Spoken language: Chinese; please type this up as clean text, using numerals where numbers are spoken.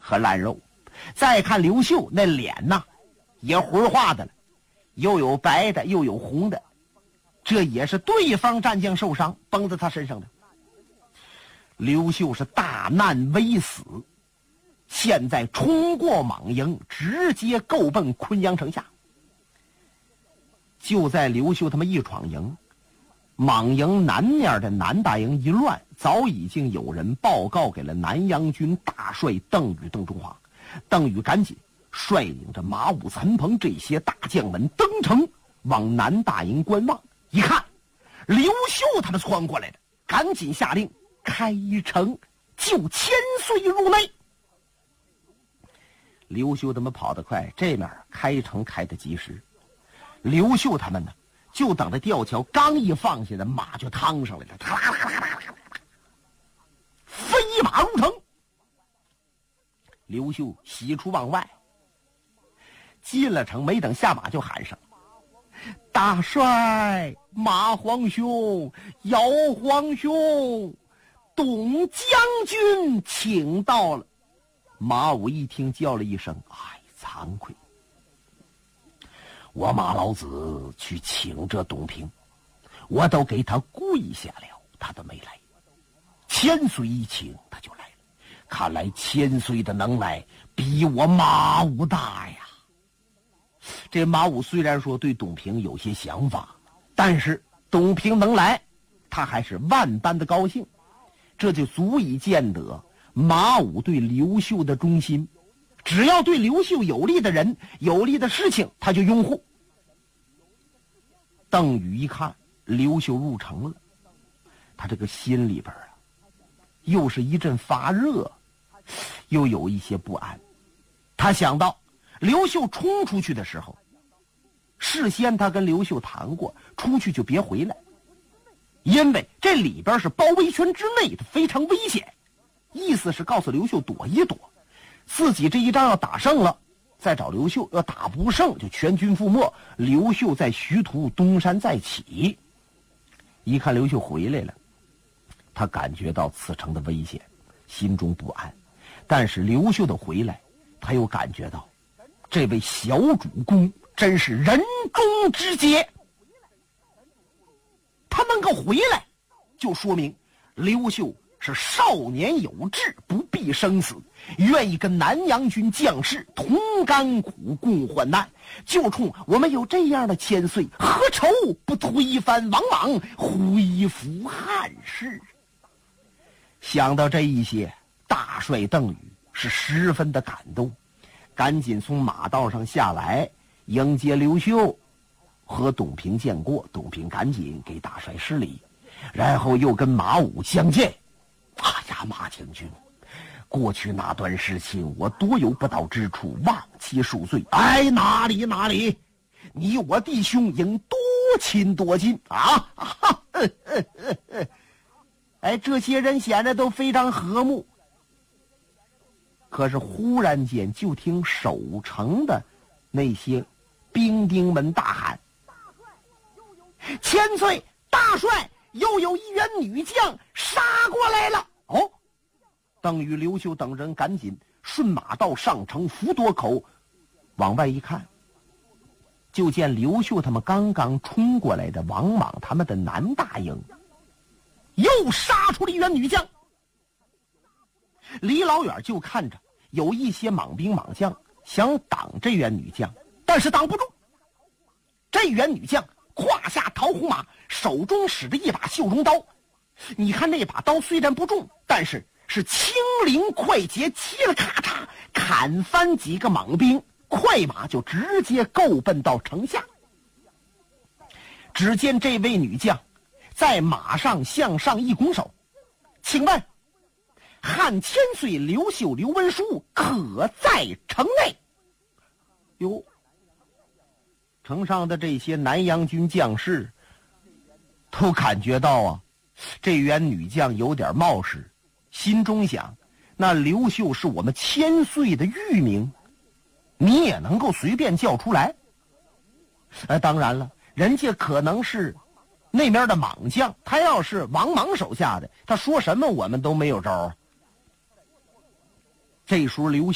和烂肉。再看刘秀那脸呐，也糊化的了，又有白的又有红的，这也是对方战将受伤崩在他身上的。刘秀是大难未死，现在冲过蟒营，直接够奔昆阳城下。就在刘秀他们一闯营，蟒营南面的南大营一乱，早已经有人报告给了南阳军大帅邓禹邓中华。邓禹赶紧率领着马武、陈鹏这些大将们登城，往南大营观望。一看刘秀他们窜过来了，赶紧下令开城救千岁入内。刘秀他们跑得快，这面开城开得及时。刘秀他们呢，就等着吊桥刚一放下来，马就趟上来了，飞马入城。刘秀喜出望外，进了城，没等下马就喊上：“大帅，马皇兄，姚皇兄，董将军请到了。”马武一听叫了一声：“哎，惭愧，我马老子去请这董平，我都给他跪下了，他都没来。千岁一请他就来了，看来千岁的能耐比我马武大呀。”这马武虽然说对董平有些想法，但是董平能来，他还是万般的高兴，这就足以见得马武对刘秀的忠心。只要对刘秀有利的人、有利的事情，他就拥护。邓禹一看刘秀入城了，他这个心里边啊，又是一阵发热，又有一些不安。他想到刘秀冲出去的时候，事先他跟刘秀谈过，出去就别回来，因为这里边是包围圈之内，它非常危险。意思是告诉刘秀躲一躲，自己这一仗要打胜了再找刘秀，要打不胜就全军覆没，刘秀在徐图东山再起。一看刘秀回来了，他感觉到此城的危险，心中不安。但是刘秀的回来，他又感觉到这位小主公真是人中之杰。他能够回来，就说明刘秀是少年有志，不避生死，愿意跟南阳军将士同甘苦共患难。就冲我们有这样的千岁，何愁不推翻王莽，恢复汉室？想到这一些，大帅邓禹是十分的感动，赶紧从马道上下来迎接刘秀，和董平见过。董平赶紧给大帅施礼，然后又跟马武相见。哎呀，马将军，过去那段事情我多有不到之处，望其恕罪。哎，哪里哪里，你我弟兄应多亲多近啊！哎，这些人显得都非常和睦。可是忽然间，就听守城的那些兵丁们大喊：“千岁，大帅！又有一员女将杀过来了！”哦，邓禹、刘秀等人赶紧顺马道上城伏垛口，往外一看，就见刘秀他们刚刚冲过来的王莽他们的南大营又杀出了一员女将。离老远就看着有一些莽兵莽将想挡这员女将，但是挡不住。这员女将胯下桃红马，手中使着一把绣绒刀。你看那把刀虽然不重，但是是轻灵快捷，嘁了咔嚓砍翻几个莽兵，快马就直接够奔到城下。只见这位女将在马上向上一拱手：“请问汉千岁刘秀刘文书可在城内？”哟，城上的这些南阳军将士都感觉到啊，这员女将有点冒失，心中想：那刘秀是我们千岁的御名，你也能够随便叫出来？当然了，人家可能是那边的莽将，他要是王莽手下的，他说什么我们都没有招啊。这时候刘